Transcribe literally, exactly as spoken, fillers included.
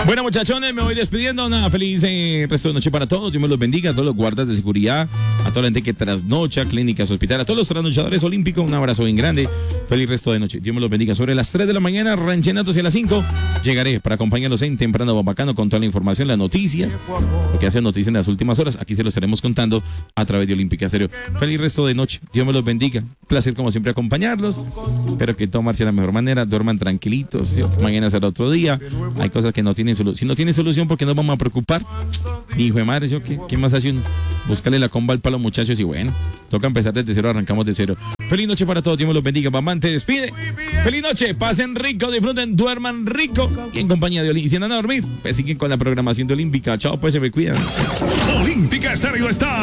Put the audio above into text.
Bueno, muchachones, me voy despidiendo. Una feliz eh, resto de noche para todos. Dios me los bendiga. A todos los guardas de seguridad, a toda la gente que trasnocha, clínicas, hospitales, a todos los trasnochadores olímpicos. Un abrazo bien grande. Feliz resto de noche. Dios me los bendiga. Sobre las tres de la mañana, ranchenatos hacia las cinco, llegaré para acompañarlos en Temprano Bambacano con toda la información, las noticias, lo que hacen noticias en las últimas horas. Aquí se lo estaremos contando a través de Olímpica Estéreo. Feliz resto de noche. Dios me los bendiga. Placer, como siempre, acompañarlos. Espero que todo marche de la mejor manera. Duerman tranquilitos. ¿Sí? Mañana será otro día. Hay cosas que no tienen solución. Si no tiene solución, ¿por qué nos vamos a preocupar? Hijo de madre, ¿sí? ¿Qué, ¿qué más hace uno? Búscale la comba al palo, muchachos, y bueno, toca empezar desde cero, arrancamos de cero. Feliz noche para todos, Dios me los bendiga. Bambán te despide. Feliz noche, pasen rico, disfruten, duerman rico y en compañía de Olímpica. Y si andan a dormir, pues siguen con la programación de Olímpica. Chao, pues se me cuidan. Olímpica Estéreo está